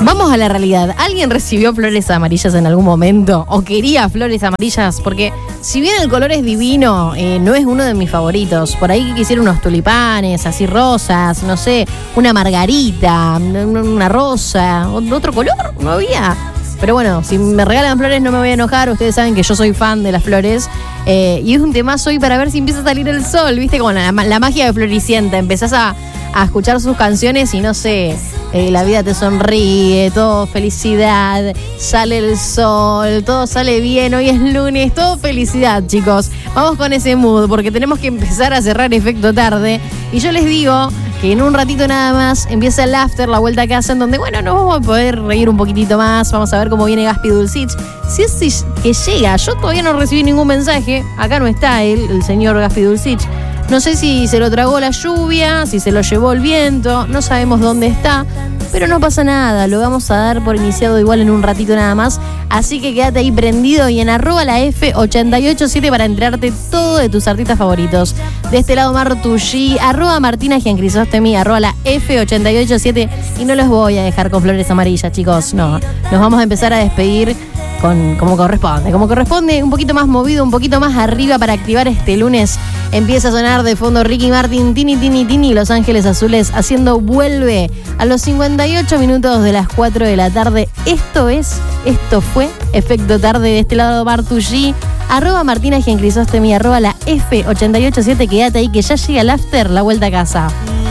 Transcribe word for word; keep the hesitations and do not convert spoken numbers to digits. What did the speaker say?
Vamos a la realidad. ¿Alguien recibió flores amarillas en algún momento? ¿O quería flores amarillas? Porque si bien el color es divino, eh, no es uno de mis favoritos. Por ahí quisiera unos tulipanes, así rosas, no sé, una margarita, una rosa, otro color, no había. Pero bueno, si me regalan flores no me voy a enojar. Ustedes saben que yo soy fan de las flores. Eh, y es un temazo hoy para ver si empieza a salir el sol. ¿Viste? Como la, la magia de Floricienta. Empezás a, a escuchar sus canciones y no sé, eh, la vida te sonríe, todo felicidad, sale el sol, todo sale bien. Hoy es lunes, todo felicidad, chicos. Vamos con ese mood porque tenemos que empezar a cerrar Efecto Tarde. Y yo les digo que en un ratito nada más empieza el after, la vuelta a casa, en donde, bueno, nos vamos a poder reír un poquitito más. Vamos a ver cómo viene Gaspi Dulcich. Si es si, que llega, yo todavía no recibí ningún mensaje. Acá no está él, el señor Gaspi Dulcich. No sé si se lo tragó la lluvia, si se lo llevó el viento, no sabemos dónde está, pero no pasa nada, lo vamos a dar por iniciado igual en un ratito nada más. Así que quédate ahí prendido y en arroba la F ochenta y ocho siete para enterarte todo de tus artistas favoritos. De este lado Martushi, arroba Martina Giancrisostemi, arroba la F ochenta y ocho siete. Y no los voy a dejar con flores amarillas, chicos, no. Nos vamos a empezar a despedir con como corresponde. Como corresponde, un poquito más movido, un poquito más arriba para activar este lunes. Empieza a sonar de fondo Ricky Martin, Tini, Tini, Tini, Los Ángeles Azules, haciendo Vuelve a los cincuenta y ocho minutos de las cuatro de la tarde. Esto es, esto fue Efecto Tarde. De este lado Martushi, arroba Martina Giancrisostemi, arroba la F ochenta y ocho siete. Quédate ahí que ya llega el after, la vuelta a casa.